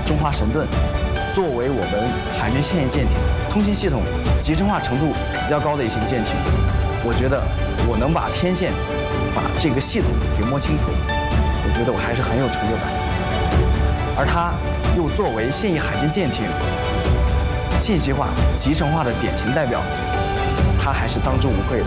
中华神盾，作为我们海军现役舰艇通信系统集成化程度比较高的一型舰艇，我觉得我能把天线、把这个系统给摸清楚，我觉得我还是很有成就感的。而它又作为现役海军舰艇信息化、集成化的典型代表，它还是当之无愧的。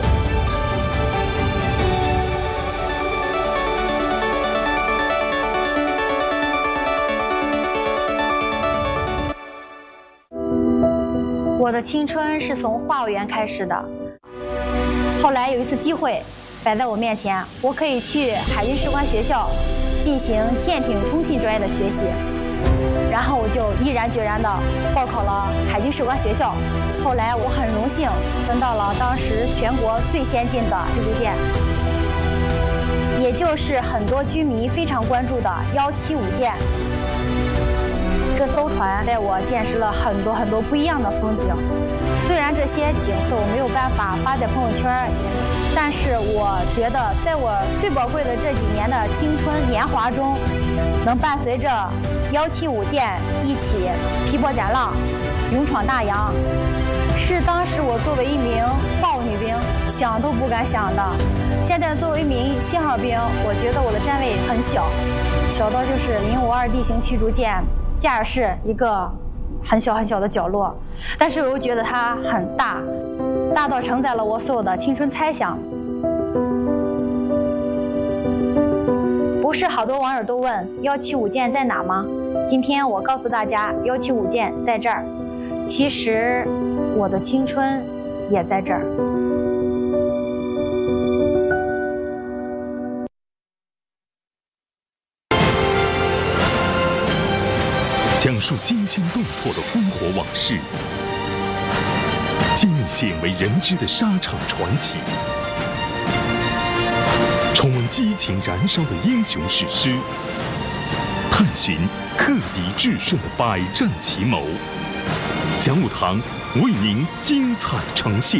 我的青春是从话务员开始的，后来有一次机会摆在我面前，我可以去海军士官学校进行舰艇通信专业的学习，然后我就毅然决然地报考了海军士官学校。后来我很荣幸分到了当时全国最先进的驱逐舰，也就是很多军迷非常关注的175舰。这艘船带我见识了很多不一样的风景，虽然这些景色我没有办法发在朋友圈，但是我觉得在我最宝贵的这几年的青春年华中，能伴随着175舰一起劈波斩浪，勇闯大洋，是当时我作为一名话务女兵想都不敢想的。现在作为一名信号兵，我觉得我的站位很小，小到就是052D 型驱逐舰驾驶室一个很小的角落，但是我又觉得它很大，大到承载了我所有的青春猜想。不是好多网友都问175舰在哪吗？今天我告诉大家，175舰在这儿。其实我的青春也在这儿。 讲述惊心动魄的烽火往事，记录鲜为人知的沙场传奇，重温激情燃烧的英雄史诗，探寻克敌制胜的百战奇谋。讲武堂为您精彩呈现。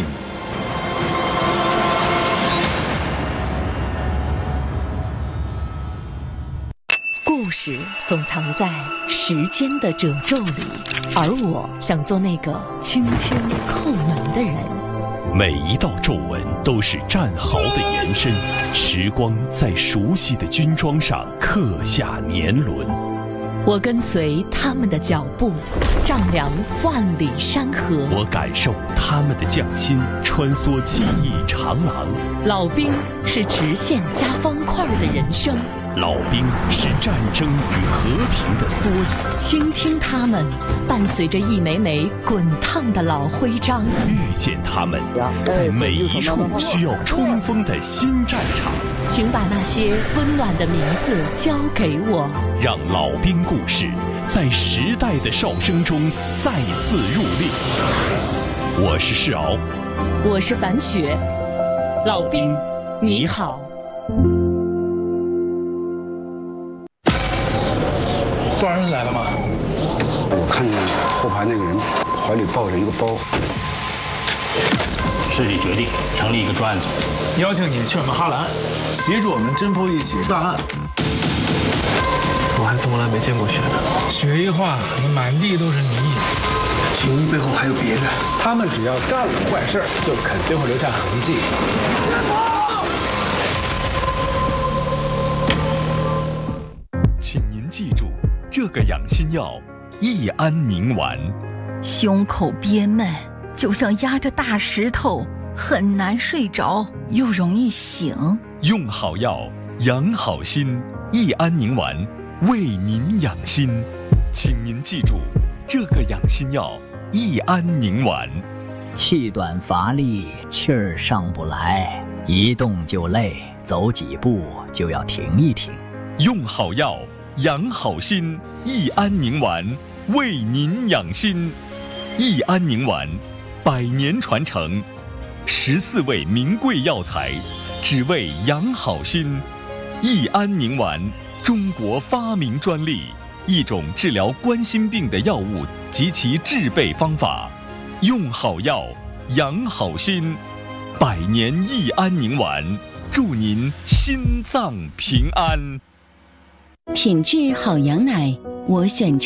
故事总藏在时间的褶皱里，而我想做那个轻轻叩门的人。 每一道皱纹都是战壕的延伸，时光在熟悉的军装上刻下年轮。 我跟随他们的脚步，丈量万里山河。 我感受他们的匠心，穿梭记忆长廊。 老兵是直线加方块的人生， 老兵是战争与和平的缩影。 倾听他们，伴随着一枚枚滚烫的老徽章。 遇见他们，在每一处需要冲锋的新战场。 请把那些温暖的名字交给我， 让老兵故事在时代的哨声中再次入列。我是世敖， 我是樊雪。老兵你好。 多少人来了吗？ 我看见后排那个人怀里抱着一个包。 市里决定成立一个专案组， 邀请你去我们哈兰，协助我们侦破一起大案。 我还从来没见过雪呢。 雪一化，你满地都是泥。 秦一背后还有别人， 他们只要干了坏事，就肯定会留下痕迹。 请您记住这个养心药——益安宁丸。 胸口憋闷，就像压着大石头，很难睡着，又容易醒。 用好药，养好心，益安宁丸为您养心。请您记住这个养心药——益安宁丸。 气短乏力，气儿上不来，一动就累，走几步就要停一停。 用好药，养好心，益安宁丸为您养心。益安宁丸100年传承，14味名贵药材，只为养好心。益安宁丸，中国发明专利，一种治疗冠心病的药物及其制备方法。用好药，养好心，100年益安宁丸，祝您心脏平安。 品质好羊奶，我选